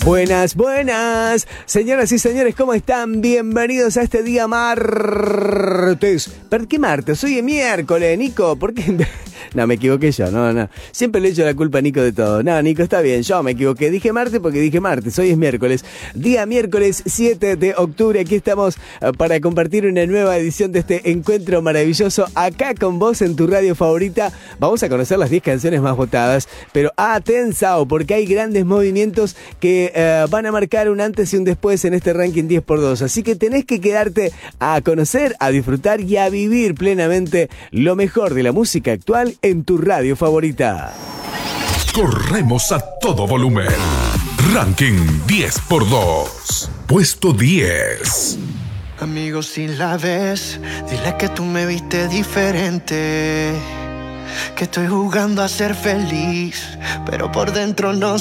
Buenas, buenas, señoras y señores, ¿cómo están? Bienvenidos a este día martes. ¿Por qué martes? Hoy es miércoles, Nico, ¿por qué? No, me equivoqué yo, no. Siempre le echo la culpa a Nico de todo. No, Nico, está bien, yo me equivoqué. Dije martes porque dije martes, hoy es miércoles. Día miércoles 7 de octubre, aquí estamos para compartir una nueva edición de este encuentro maravilloso acá con vos en tu radio favorita. Vamos a conocer las 10 canciones más votadas, pero atención, porque hay grandes movimientos que van a marcar un antes y un después en este ranking 10x2. Así que tenés que quedarte a conocer, a disfrutar y a vivir plenamente lo mejor de la música actual en tu radio favorita. Corremos a todo volumen. Ranking 10x2. Puesto 10. Amigo, si la ves, dile que tú me viste diferente. Que estoy jugando a ser feliz, pero por dentro no